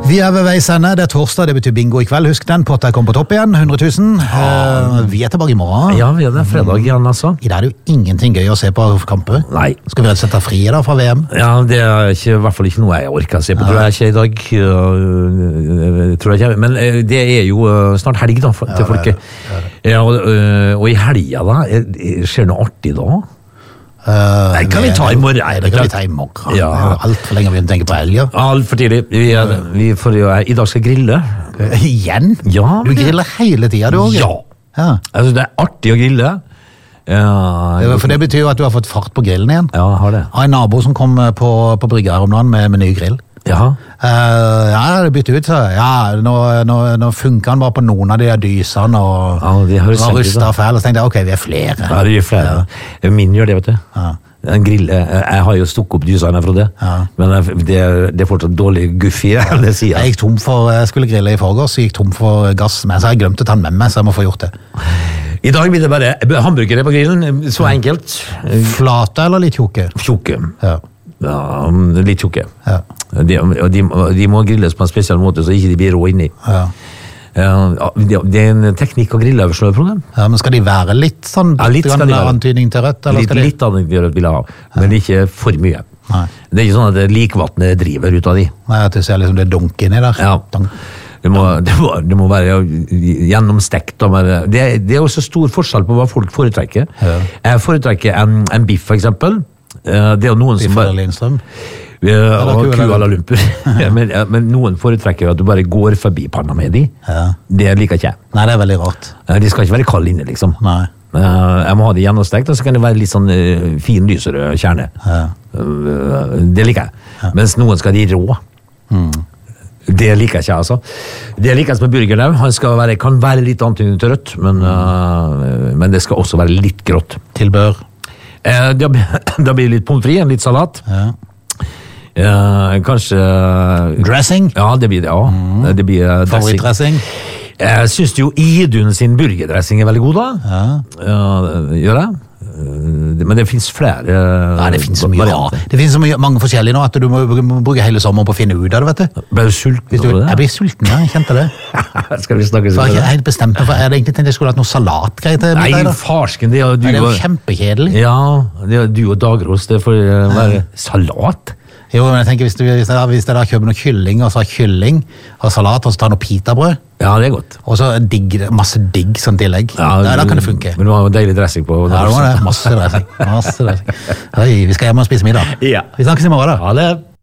Vi ved veis ende, det torsdag, det betyr bingo I kveld, husk den, potta kom på topp igjen, 100 000. Vi tilbake I morgen. Ja, vi det fredag igjen, altså. I dag det jo ingenting gøy å se på kamper. Nei. Skal vi rett og slett ta fri da fra VM? Ja, det ikke, I hvert fall ikke noe jeg orker å se på, tror jeg ikke I dag. Tror jeg ikke, men det jo snart helg da, til folket. Ja, og I helga da, skjer noe artig da? Nei, kan vi ta I morgen? Nei, det kan vi ta I morgen. Ja. Alt for lenge vi tenker på helga. Alt for tidlig. Vi får jo, I dag skal grille. Igjen? Ja. Du griller hele tiden, du også? Ja. Altså, det artig å grille. Ja. For det betyr jo at du har fått fart på grillen igjen. Ja, har det. Jeg har en nabo som kom på brygga her om dagen med ny grill. Ja. Ja, det bytte ut så. Ja, nå funker han bare på noen av de dysene og de var rustet og fæl, og så tenkte jeg, ok, vi flere. Ja, vi flere. Ja. Min gjør det, vet du. Ja. En grill, jeg har jo stukket opp dysene fra det, men det fortsatt dårlig guff I det siden. Jeg gikk tom for, jeg skulle grille I forgårs, så gikk tom for gass, men så har jeg glemt å ta den med meg, så jeg må få gjort det. I dag blir det bare hamburgere på grillen, så enkelt. Flate eller litt tjukke? Tjukke. Ja. Ja, litt tjukke. Ja. De må grilles på en spesiell måte, så ikke de blir rå inni. Ja. Det en teknikk å grille over, problem. Ja, men skal de være litt sånn, litt antydning til rødt? Eller litt antydning til rødt vil jeg ha, men ikke for mye. Nei. Det ikke sånn at likvattnet driver ut av de. Nei, at du ser liksom det dunker inni der. Ja. Det må være gjennomstekt. Det også stor forskjell på hva folk foretrekker. Ja. Jeg foretrekker en biff, for eksempel. Det jo noen biff som eller Lindstrøm? Og ku eller lumper. men noen foretrekker at du bare går forbi panna med de. Ja. Det liker ikke jeg. Nei, det veldig rart. De skal ikke være kald inne, liksom. Nei. Jeg må ha det gjennomstekt, og så kan det være litt sånn fin lysere kjerne. Ja. Det liker jeg. Ja. Mens noen skal de rå. Det liker jeg ikke, altså. Det liker jeg med burger der. Han kan være litt antydning til rødt, men det skal også være litt grått. Tilbør? Da blir det litt pommes frites, litt salat. Ja. Kanskje dressing? Ja, det blir det, ja. Det blir favorittdressing? Jeg synes jo Idun sin burgerdressing veldig god da. Ja. Gjør jeg? Men det finnes flere. Nei, det finnes så mye. Det finnes så mange forskjellige nå at du må bruke hele sommeren på å finne ut av det, vet du. Ble du sulten over det? Jeg ble sulten, ja, jeg kjente det. Skal vi snakke så? Jeg er helt bestemt for, jeg hadde egentlig tenkt jeg skulle hatt noe salatgreier til middag. Nei, farsken, det er jo kjempekjedelig. Ja, du og Dagros, det får være salat. Jo, men jeg tenker hvis jeg da kjøper noe kylling, og så har kylling og salat, og så tar noe pitabrød. Ja, det godt. Og så masse digg sånn tillegg. Ja, da kan det funke. Men du har jo deilig dressing på. Ja, det var det. Masse dressing. Oi, vi skal hjem og spise middag. Ja. Vi snakkes I morgen da. Ha det.